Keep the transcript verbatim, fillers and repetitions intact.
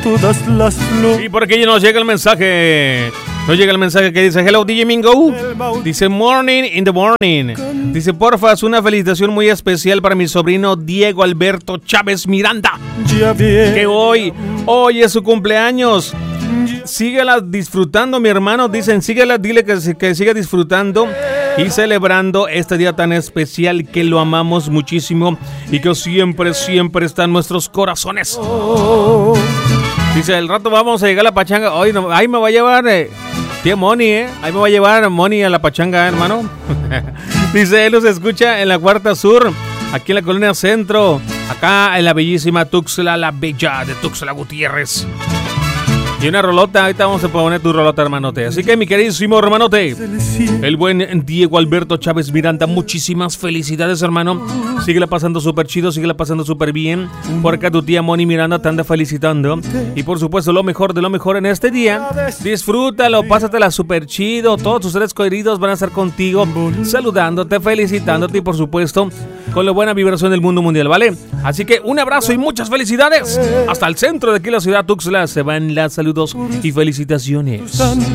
todas las flores. Y por aquí nos llega el mensaje. Nos llega el mensaje que dice: Hello D J Mingo. Dice morning in the morning. Dice: porfa, es una felicitación muy especial para mi sobrino Diego Alberto Chávez Miranda, que hoy, hoy es su cumpleaños. Síguela disfrutando, mi hermano. Dicen, síguela, dile que, que siga disfrutando y celebrando este día tan especial, que lo amamos muchísimo y que siempre, siempre está en nuestros corazones. Dice: el rato vamos a llegar a la pachanga. Hoy no, ahí me va a llevar eh, tía Moni, ¿eh? Ahí me va a llevar Moni a la pachanga, hermano. Dice: él nos escucha en la Cuarta Sur, aquí en la Colonia Centro, acá en la bellísima Tuxtla, la bella de Tuxtla Gutiérrez. Y una rolota, ahorita vamos a poner tu rolota, hermanote. Así que, mi queridísimo hermanote, el buen Diego Alberto Chávez Miranda, muchísimas felicidades, hermano. Síguela pasando súper chido, síguela pasando súper bien. Por acá tu tía Moni Miranda te anda felicitando. Y por supuesto, lo mejor de lo mejor en este día. Disfrútalo, pásatela súper chido. Todos tus seres queridos van a estar contigo, saludándote, felicitándote y por supuesto, con la buena vibración del mundo mundial, ¿vale? Así que un abrazo y muchas felicidades. Hasta el centro de aquí, la ciudad Tuxtla, se van las saludos y felicitaciones.